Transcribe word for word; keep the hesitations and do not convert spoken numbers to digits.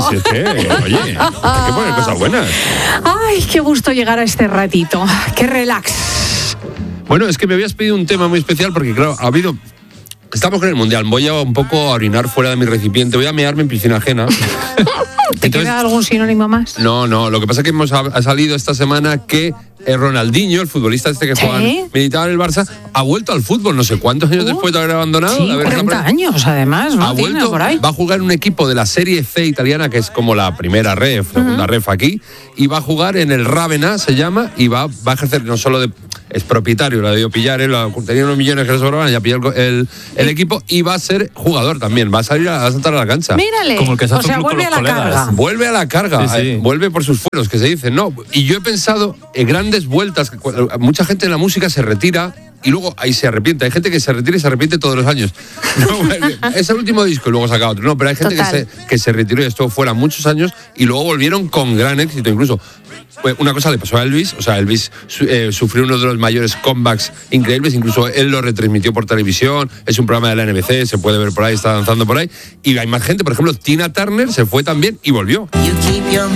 si es que, oye, hay que poner cosas buenas. Ay, qué gusto llegar a este ratito. Qué relax. Bueno, es que me habías pedido un tema muy especial porque, claro, ha habido... Estamos con el Mundial, voy a un poco a orinar fuera de mi recipiente, voy a mearme en piscina ajena. ¿Te Entonces, queda algún sinónimo más? No, no, lo que pasa es que hemos, ha salido esta semana que Ronaldinho, el futbolista este que ¿Sí? juega, militaba en el Barça, ha vuelto al fútbol, no sé cuántos años uh, después de haber abandonado. Sí, haber cuarenta años además, ¿no? Ha vuelto, por ahí. Va a jugar en un equipo de la Serie C italiana, que es como la primera ref, segunda uh-huh. ref aquí, y va a jugar en el Ravenna, se llama, y va, va a ejercer no solo de... Es propietario, la debió pillar, él tenía unos millones que le sobraban, ya pilló el, el, el equipo y va a ser jugador también, va a salir a, a saltar a la cancha. Mírale, como el que se hace o sea, vuelve a la colegas. carga. Vuelve a la carga, sí, sí. Eh, vuelve por sus fueros, que se dice, no. Y yo he pensado en grandes vueltas, que mucha gente en la música se retira y luego ahí se arrepiente. Hay gente que se retira y se arrepiente todos los años. No, es el último disco y luego saca otro. No, pero hay gente que se, que se retiró y estuvo fuera muchos años y luego volvieron con gran éxito. Incluso una cosa le pasó a Elvis, o sea, Elvis eh, sufrió uno de los mayores comebacks increíbles, incluso él lo retransmitió por televisión, es un programa de la N B C, se puede ver por ahí, está danzando por ahí, y hay más gente, por ejemplo, Tina Turner se fue también y volvió.